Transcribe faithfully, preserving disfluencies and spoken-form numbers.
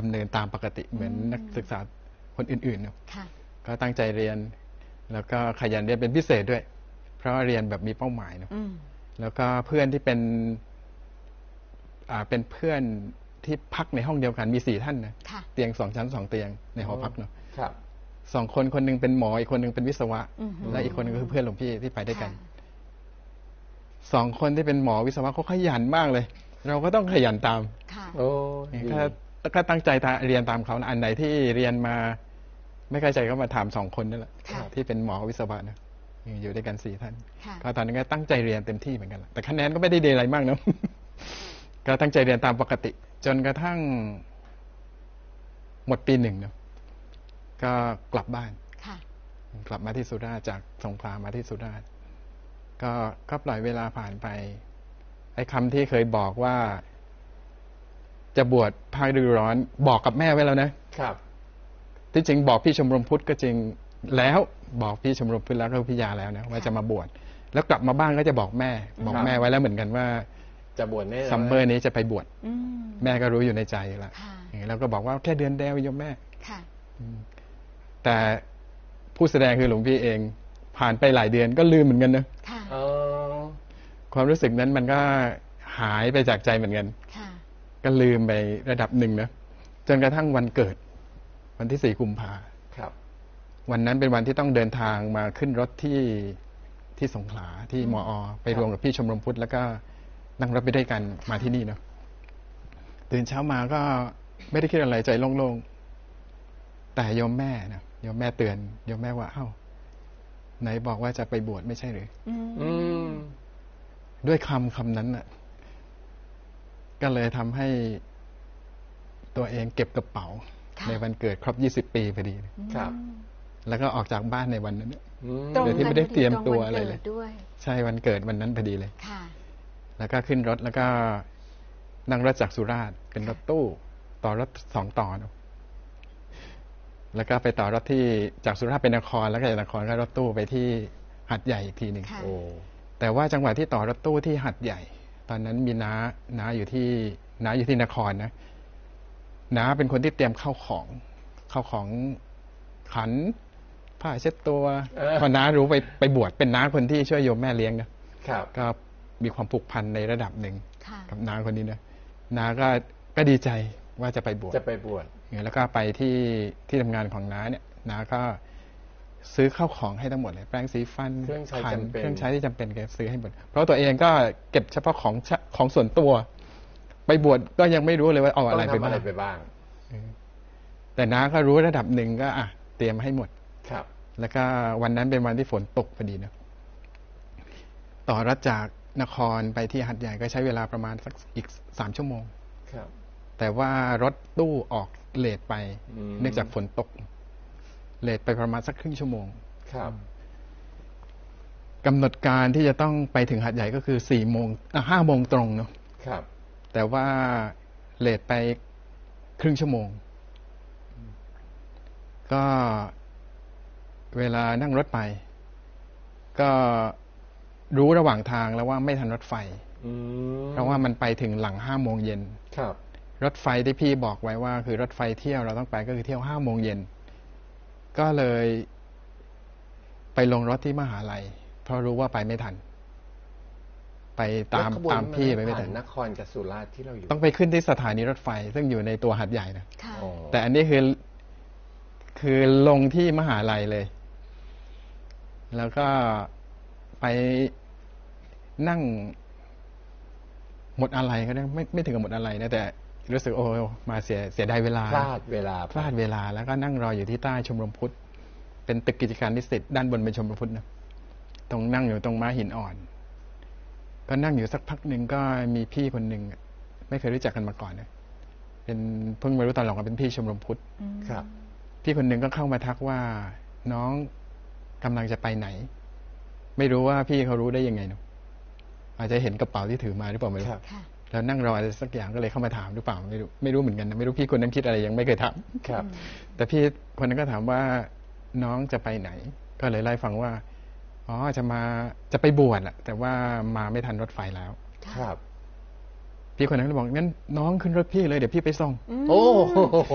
ำเนินตามปกติเหมือนนักศึกษาคนอื่นๆเนาะก็ตั้งใจเรียนแล้วก็ขยันเรียนเป็นพิเศษด้วยเพราะเรียนแบบมีเป้าหมายเนาะแล้วก็เพื่อนที่เป็นอ่าเป็นเพื่อนที่พักในห้องเดียวกันมีสี่ท่านนะเตียงสองชั้นสองเตียงในหอพักเนาะสองคนคนนึงเป็นหมออีกคนนึงเป็นวิศวะและอีกคนนึงก็คือเพื่อนหลวงพี่ที่ไปด้วยกันสองคนที่เป็นหมอวิศวะเขาขยันมากเลยเราก็ต้องขยันตามโอ้ก็ก็ตั้งใจเรียนตามเขาอันไหนที่เรียนมาไม่เข้าใจก็มาถามสองคนนั่นแหละที่เป็นหมอวิศวะนะอยู่ด้วยกันสี่ท่านก็ตอนนั้นก็ตั้งใจเรียนเต็มที่เหมือนกันแต่คะแนนก็ไม่ได้ดีอะไรมากนะก็ตั้งใจเรียนตามปกติจนกระทั่งหมดปีหนึ่งเนาะก็กลับบ้านกลับมาที่สุราษฎร์จากสงขลามาที่สุราษฎร์ก็ก็ปล่อยเวลาผ่านไปไอ้คำที่เคยบอกว่าจะบวชภาคฤดูร้อนบอกกับแม่ไว้แล้วนะครับที่จริงบอกพี่ชมรมพุทธก็จริงแล้วบอกพี่ชมรมพุทธแล้วก็พี่ยาแล้วนะว่าจะมาบวชแล้วกลับมาบ้านก็จะบอกแม่บอกแม่ไว้แล้วเหมือนกันว่าจะบวชแน่ซัมเมอร์นี้จะไปบวชแม่ก็รู้อยู่ในใจแล้วแล้วก็บอกว่าแค่เดือนเดียวโยมแม่แต่ผู้แสดงคือหลวงพี่เองผ่านไปหลายเดือนก็ลืมเหมือนกันนะความรู้สึกนั้นมันก็หายไปจากใจเหมือนกันก็ลืมไประดับหนึ่งนะจนกระทั่งวันเกิดวันที่สี่กุมภาพันธ์วันนั้นเป็นวันที่ต้องเดินทางมาขึ้นรถที่ที่สงขลาที่มอ.ไปรวมกับพี่ชมรมพุทธแล้วก็นั่งรถไปด้วยกันมาที่นี่เนาะตื่นเช้ามาก็ไม่ได้คิดอะไรใจโล่งๆแต่โยมแม่นะโยมแม่เตือนโยมแม่ว่าเอ้าไหนบอกว่าจะไปบวชไม่ใช่หรืออืมด้วยคำคำนั้นน่ะก็เลยทำให้ตัวเองเก็บกระเป๋าในวันเกิดครบยี่สิบปีพอดีครับแล้วก็ออกจากบ้านในวันนั้นโดยที่ไม่ได้เตรียมตัวอะไรเลยใช่วันเกิดวันนั้นพอดีเลยแล้วก็ขึ้นรถแล้วก็นั่งรถจากสุราษฎร์เป็นรถตู้ต่อรถสองต่อนะแล้วก็ไปต่อรถที่จากสุราษฎร์ไปนครแล้วก็จากนครก็รถตู้ไปที่หัดใหญ่อีกทีหนึ่งแต่ว่าจังหวะที่ต่อรถตู้ที่หัดใหญ่ตอนนั้นมีน้าน้าอยู่ที่น้าอยู่ที่นครนะน้าเป็นคนที่เตรียมข้าวของข้าวของขันผ้าเช็ดตัวพอน้ารู้ไปไปบวชเป็นน้าคนที่ช่วยโยมแม่เลี้ยงนะครับก็มีความผูกพันในระดับหนึ่งกับน้าคนนี้นะน้าก็ก็ดีใจว่าจะไปบวชจะไปบวชแล้วก็ไปที่ที่ทำงานของน้าเนี่ยน้าก็ซื้อข้าวของให้ทั้งหมดเลยแปรงสีฟันเครื่องใช้จำเป็นเครื่องใช้ที่จำเป็นแกซื้อให้หมดเพราะตัวเองก็เก็บเฉพาะของของส่วนตัวไปบวชก็ยังไม่รู้เลยว่าเอาอะไรไปบ้างแต่น้าก็รู้ระดับหนึ่งก็อ่ะเตรียมให้หมดครับแล้วก็วันนั้นเป็นวันที่ฝนตกพอดีนะต่อรถจากนครไปที่หัดใหญ่ก็ใช้เวลาประมาณสักอีกสามชั่วโมงครับแต่ว่ารถตู้ออกเลทไปเนื่องจากฝนตกเลทไปประมาณสักครึ่งชั่วโมงครับกำหนดการที่จะต้องไปถึงหัดใหญ่ก็คือสี่โมงอ่ะห้าโมงตรงเนาะครับแต่ว่าเลทไปครึ่งชั่วโมงก็เวลานั่งรถไปก็รู้ระหว่างทางแล้วว่าไม่ทันรถไฟเพราะว่ามันไปถึงหลังห้าโมงเย็นครับรถไฟที่พี่บอกไว้ว่าคือรถไฟเที่ยวเราต้องไปก็คือเที่ยวห้าโมงเย็นก็เลยไปลงรถที่มหาลัยเพราะรู้ว่าไปไม่ทันไปตามตามพี่ไปไม่ทันนครกับสุราษฎร์ที่เราอยู่ต้องไปขึ้นที่สถานีรถไฟซึ่งอยู่ในตัวหัดใหญ่นะแต่อันนี้คือคือลงที่มหาลัยเลยแล้วก็ไปนั่งหมดอะไรก็ได้ไม่ไม่ถึงกับหมดอะไรนะแต่รู้สึกโอ้มาเสียเสียดายเวลาพลาดเวลาพลาดเวลาแล้วก็นั่งรออยู่ที่ใต้ชมรมพุทธเป็นตึกกิจการนิสิตด้านบนเป็นชมรมพุทธนะตรงนั่งอยู่ตรงม้าหินอ่อนก็นั่งอยู่สักพักหนึ่งก็มีพี่คนหนึ่งไม่เคยรู้จักกันมาก่อนนะเป็นเพิ่งมารู้ตอนหลังว่าเป็นพี่ชมรมพุทธครับพี่คนหนึ่งก็เข้ามาทักว่าน้องกำลังจะไปไหนไม่รู้ว่าพี่เขารู้ได้ยังไงเนาะอาจจะเห็นกระเป๋าที่ถือมาหรือเปล่าไม่รู้แล้วนั่งรออะไรสักอย่างก็เลยเข้ามาถามหรือเปล่าไม่รู้ไม่รู้เหมือนกันนะไม่รู้พี่คนนั้นคิดอะไรยังไม่เคยถามครับแต่พี่คนนั้นก็ถามว่าน้องจะไปไหนก็เลยไล่ฟังว่าอ๋อจะมาจะไปบวชอะแต่ว่ามาไม่ทันรถไฟแล้วครับพี่คนนั้นก็บอกงั้นน้องขึ้นรถพี่เลยเดี๋ยวพี่ไปส่งโอ้